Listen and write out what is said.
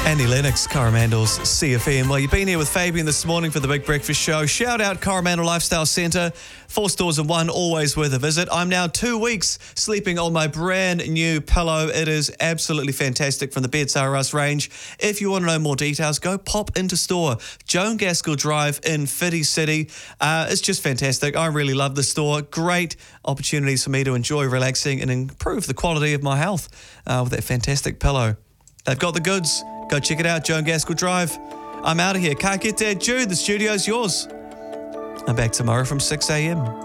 Annie Lennox, Coromandel's CFM. Well, you've been here with Fabian this morning for the Big Breakfast Show. Shout out Coromandel Lifestyle Centre. 4 stores in one, always worth a visit. I'm now 2 weeks sleeping on my brand new pillow. It is absolutely fantastic from the Beds R Us range. If you want to know more details, go pop into store. Joan Gaskell Drive in Whiti City. It's just fantastic. I really love the store. Great opportunities for me to enjoy relaxing and improve the quality of my health with that fantastic pillow. They've got the goods. Go check it out, Joan Gaskell Drive. I'm out of here. Ka kite Jude, the studio's yours. I'm back tomorrow from 6 a.m.